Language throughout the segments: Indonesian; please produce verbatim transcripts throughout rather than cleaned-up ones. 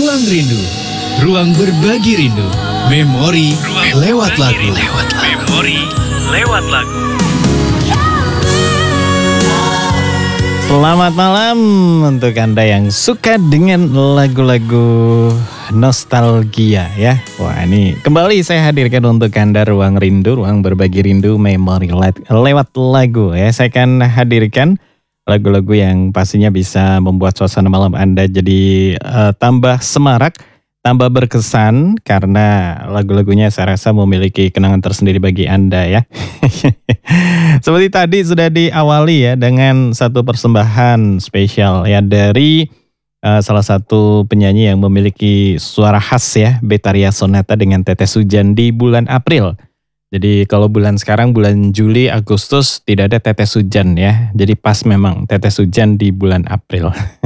Ruang Rindu, ruang berbagi rindu, memori lewat lagu. Memori lewat lagu. Selamat malam untuk Anda yang suka dengan lagu-lagu nostalgia ya. Wah, ini kembali saya hadirkan untuk Anda Ruang Rindu, ruang berbagi rindu, memori lewat lagu ya. Saya akan hadirkan lagu-lagu yang pastinya bisa membuat suasana malam Anda jadi uh, tambah semarak, tambah berkesan karena lagu-lagunya saya rasa memiliki kenangan tersendiri bagi Anda ya. Seperti tadi sudah diawali ya dengan satu persembahan spesial ya dari uh, salah satu penyanyi yang memiliki suara khas ya, Betharia Sonata dengan Tetes Hujan di bulan April. Jadi kalau bulan sekarang bulan Juli, Agustus tidak ada tetes hujan ya. Jadi pas memang tetes hujan di bulan April.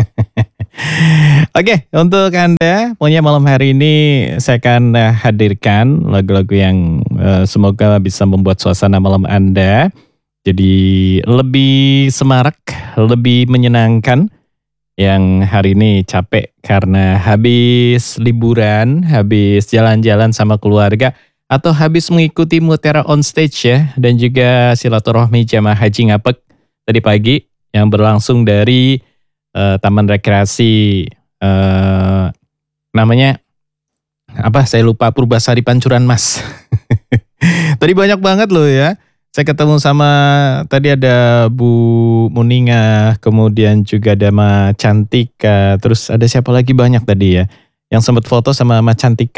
Oke, untuk Anda punya malam hari ini saya akan uh, hadirkan lagu-lagu yang uh, semoga bisa membuat suasana malam Anda jadi lebih semarak, lebih menyenangkan. Yang hari ini capek karena habis liburan, habis jalan-jalan sama keluarga, atau habis mengikuti Mutiara on Stage ya, dan juga silaturahmi jamaah haji Ngapek tadi pagi yang berlangsung dari uh, Taman Rekreasi uh, namanya apa? Saya lupa, Purbasari Pancuran Mas. Tadi banyak banget loh ya. Saya ketemu sama tadi ada Bu Muninga, kemudian juga ada Ma Cantika, terus ada siapa lagi banyak tadi ya yang sempat foto sama Ma Cantika.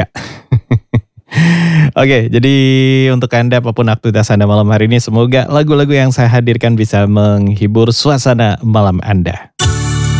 Oke, jadi untuk Anda apapun aktivitas Anda malam hari ini, semoga lagu-lagu yang saya hadirkan bisa menghibur suasana malam Anda.